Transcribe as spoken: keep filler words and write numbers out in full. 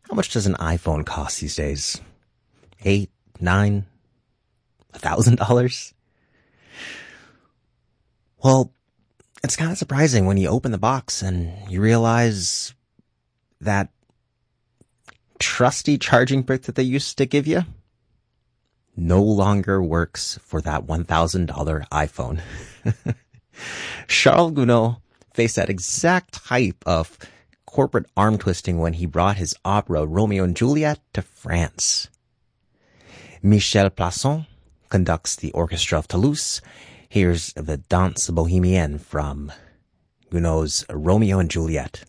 How much does an iPhone cost these days? Eight, nine, a thousand dollars? Well, it's kind of surprising when you open the box and you realize that trusty charging brick that they used to give you no longer works for that one thousand dollars iPhone. Charles Gounod faced that exact type of corporate arm twisting when he brought his opera Romeo and Juliet to France. Michel Plasson conducts the Orchestra of Toulouse. Here's the Danse Bohemienne from Gounod's Romeo and Juliet.